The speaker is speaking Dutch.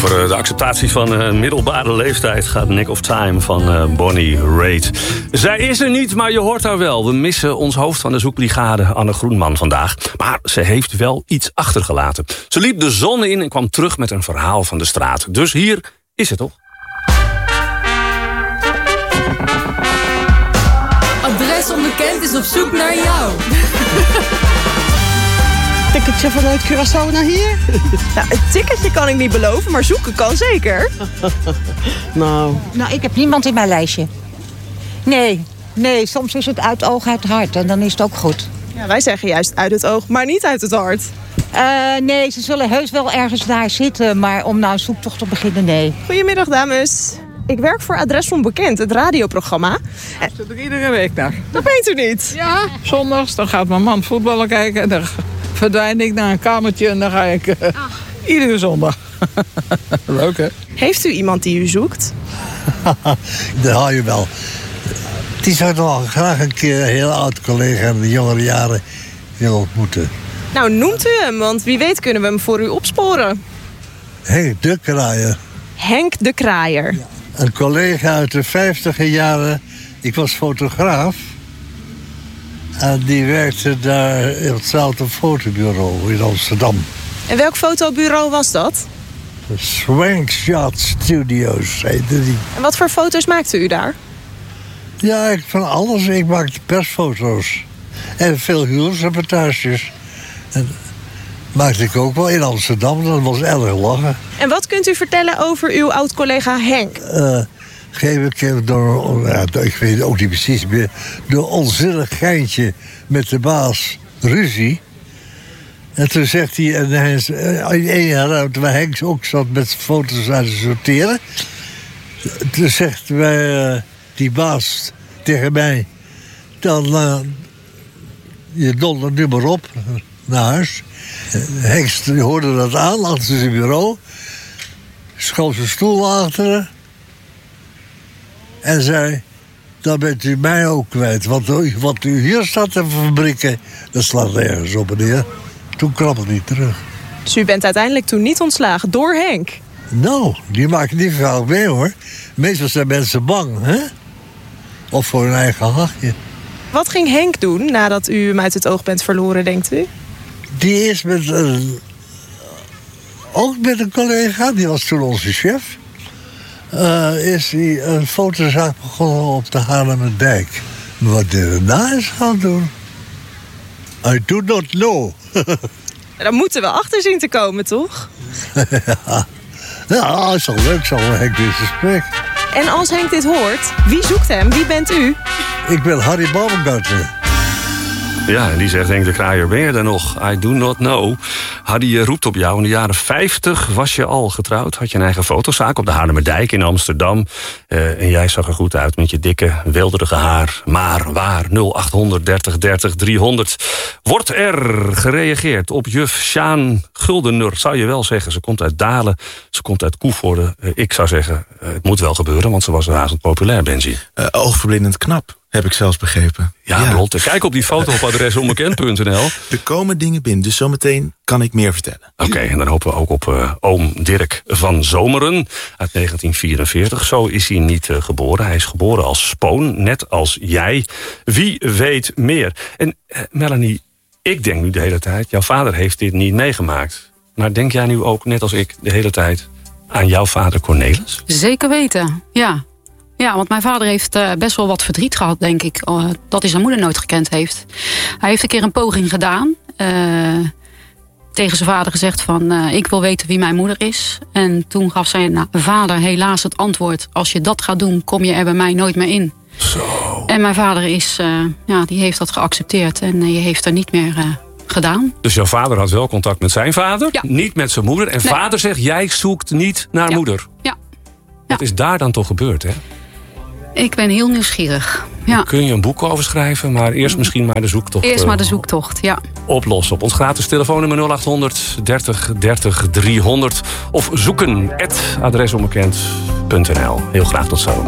Over de acceptatie van middelbare leeftijd gaat Nick of Time van Bonnie Raitt. Zij is er niet, maar je hoort haar wel. We missen ons hoofd van de zoekbrigade, Anne Groenman, vandaag. Maar ze heeft wel iets achtergelaten. Ze liep de zon in en kwam terug met een verhaal van de straat. Dus hier is het toch? Adres onbekend is op zoek naar jou. Ticketje vanuit Curaçao naar hier? Nou, een ticketje kan ik niet beloven, maar zoeken kan zeker. Nou, ik heb niemand in mijn lijstje. Nee, soms is het uit oog, uit hart. En dan is het ook goed. Ja, wij zeggen juist uit het oog, maar niet uit het hart. Nee, ze zullen heus wel ergens daar zitten. Maar om nou een zoektocht te beginnen, nee. Goedemiddag, dames. Ik werk voor Adres Onbekend, het radioprogramma. Ik zit er iedere week naar. Dat weet u niet. Ja, zondags, dan gaat mijn man voetballen kijken. En dan verdwijn ik naar een kamertje en dan ga ik iedere zondag. Leuk, hè? Heeft u iemand die u zoekt? Dat haal je wel. Die zou nog graag een keer een heel oud collega in de jongere jaren willen ontmoeten. Nou, noemt u hem, want wie weet kunnen we hem voor u opsporen. Henk de Kraaier. Henk de Kraaier. Ja. Een collega uit de 50e jaren. Ik was fotograaf. En die werkte daar in hetzelfde fotobureau in Amsterdam. En welk fotobureau was dat? De Swankshot Studios heette die. En wat voor foto's maakte u daar? Ja, van alles. Ik maakte persfoto's. En veel huwelijksreportages. En maakte ik ook wel in Amsterdam. Dat was erg lachen. En wat kunt u vertellen over uw oud-collega Henk? Geef ik hem door, ik weet het ook niet precies meer, door onzinnig geintje met de baas ruzie. En toen zegt hij, en hij is in één ruimte waar Henk ook zat met zijn foto's aan te sorteren. Toen zegt die baas tegen mij, dan je dondert nu maar op naar huis. Henk hoorde dat aan achter zijn bureau, schoof zijn stoel achter en zei, dan bent u mij ook kwijt. Want wat u hier staat te fabrieken, dat slaat nergens op, meneer. Toen krabbelde hij terug. Dus u bent uiteindelijk toen niet ontslagen door Henk? Nou, die maken niet vaak mee, hoor. Meestal zijn mensen bang, hè? Of voor hun eigen hachje. Wat ging Henk doen nadat u hem uit het oog bent verloren, denkt u? Die is ook met een collega, die was toen onze chef, is hij een fotozaak begonnen op de Haarlemmerdijk. Maar wat hij daarna is gaan doen, I do not know. Daar moeten we achter zien te komen, toch? Ja, is wel leuk, zal Henk dit gesprek. En als Henk dit hoort, wie zoekt hem? Wie bent u? Ik ben Harry Baumgartner. Ja, en die zegt, Henk de Kraaier, ben je er nog? I do not know. Hardy roept op jou. In de jaren 50 was je al getrouwd. Had je een eigen fotozaak op de Haarlemmerdijk in Amsterdam. En jij zag er goed uit met je dikke, weelderige haar. Maar waar? 0800 30 30 300. Wordt er gereageerd op juf Sjaan Guldener? Zou je wel zeggen. Ze komt uit Dalen. Ze komt uit Koevoorde. Ik zou zeggen, het moet wel gebeuren, want ze was razend populair, Benji. Oogverblindend knap. Heb ik zelfs begrepen. Ja, Lotte. Kijk op die foto op adresonbekend.nl. Er komen dingen binnen, dus zometeen kan ik meer vertellen. Oké, en dan hopen we ook op oom Dirk van Zomeren uit 1944. Zo is hij niet geboren. Hij is geboren als spoon, net als jij. Wie weet meer? En Melanie, ik denk nu de hele tijd, jouw vader heeft dit niet meegemaakt. Maar denk jij nu ook, net als ik, de hele tijd aan jouw vader Cornelis? Zeker weten, ja. Ja, want mijn vader heeft best wel wat verdriet gehad, denk ik. Dat hij zijn moeder nooit gekend heeft. Hij heeft een keer een poging gedaan. Tegen zijn vader gezegd van, ik wil weten wie mijn moeder is. En toen gaf zijn vader helaas het antwoord, als je dat gaat doen, kom je er bij mij nooit meer in. Zo. En mijn vader die heeft dat geaccepteerd en die heeft er niet meer gedaan. Dus jouw vader had wel contact met zijn vader, ja. Niet met zijn moeder. En nee. Vader zegt, jij zoekt niet naar moeder. Ja. Wat is daar dan toch gebeurd, hè? Ik ben heel nieuwsgierig. Ja. Daar kun je een boek over schrijven, maar eerst misschien maar de zoektocht. Eerst maar de zoektocht, ja. Oplossen op ons gratis telefoonnummer 0800 30 30 300. Of zoeken @adresonbekend.nl. Heel graag tot zo.